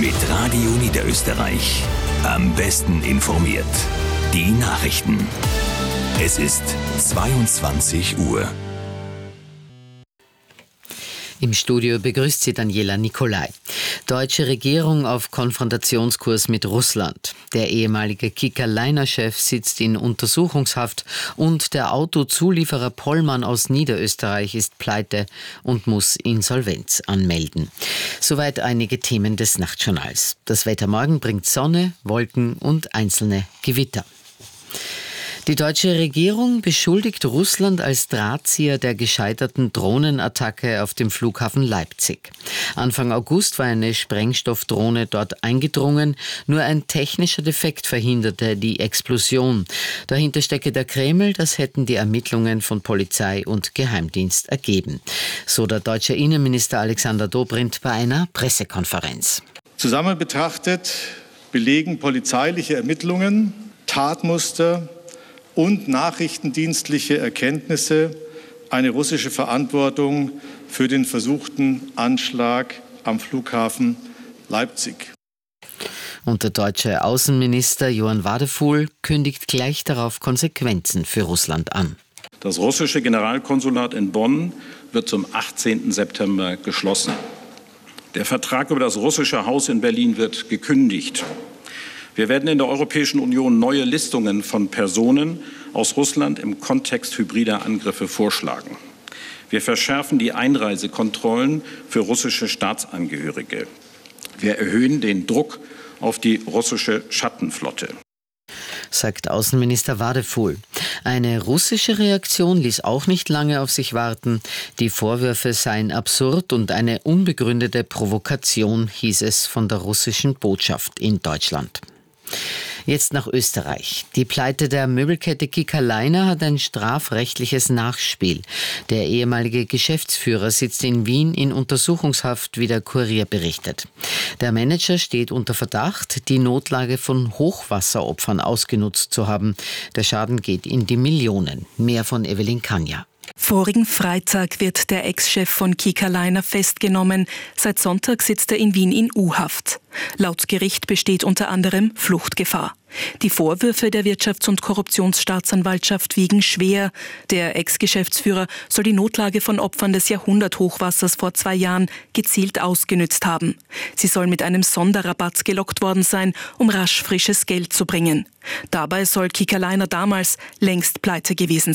Mit Radio Niederösterreich. Am besten informiert. Die Nachrichten. Es ist 22 Uhr. Im Studio begrüßt sie Daniela Nicolai. Deutsche Regierung auf Konfrontationskurs mit Russland. Der ehemalige Kicker-Liner-Chef sitzt in Untersuchungshaft und der Autozulieferer Pollmann aus Niederösterreich ist pleite und muss Insolvenz anmelden. Soweit einige Themen des Nachtjournals. Das Wetter morgen bringt Sonne, Wolken und einzelne Gewitter. Die deutsche Regierung beschuldigt Russland als Drahtzieher der gescheiterten Drohnenattacke auf dem Flughafen Leipzig. Anfang August war eine Sprengstoffdrohne dort eingedrungen. Nur ein technischer Defekt verhinderte die Explosion. Dahinter stecke der Kreml, das hätten die Ermittlungen von Polizei und Geheimdienst ergeben. So der deutsche Innenminister Alexander Dobrindt bei einer Pressekonferenz. Zusammen betrachtet belegen polizeiliche Ermittlungen, Tatmuster und nachrichtendienstliche Erkenntnisse eine russische Verantwortung für den versuchten Anschlag am Flughafen Leipzig. Und der deutsche Außenminister Johann Wadefuhl kündigt gleich darauf Konsequenzen für Russland an. Das russische Generalkonsulat in Bonn wird zum 18. September geschlossen. Der Vertrag über das russische Haus in Berlin wird gekündigt. Wir werden in der Europäischen Union neue Listungen von Personen aus Russland im Kontext hybrider Angriffe vorschlagen. Wir verschärfen die Einreisekontrollen für russische Staatsangehörige. Wir erhöhen den Druck auf die russische Schattenflotte, sagt Außenminister Wadefuhl. Eine russische Reaktion ließ auch nicht lange auf sich warten. Die Vorwürfe seien absurd und eine unbegründete Provokation, hieß es von der russischen Botschaft in Deutschland. Jetzt nach Österreich. Die Pleite der Möbelkette Kicker-Liner hat ein strafrechtliches Nachspiel. Der ehemalige Geschäftsführer sitzt in Wien in Untersuchungshaft, wie der Kurier berichtet. Der Manager steht unter Verdacht, die Notlage von Hochwasseropfern ausgenutzt zu haben. Der Schaden geht in die Millionen. Mehr von Evelyn Kanja. Vorigen Freitag wird der Ex-Chef von Kicker-Liner festgenommen. Seit Sonntag sitzt er in Wien in U-Haft. Laut Gericht besteht unter anderem Fluchtgefahr. Die Vorwürfe der Wirtschafts- und Korruptionsstaatsanwaltschaft wiegen schwer. Der Ex-Geschäftsführer soll die Notlage von Opfern des Jahrhunderthochwassers vor 2 Jahren gezielt ausgenützt haben. Sie soll mit einem Sonderrabatt gelockt worden sein, um rasch frisches Geld zu bringen. Dabei soll Kicker-Liner damals längst pleite gewesen sein.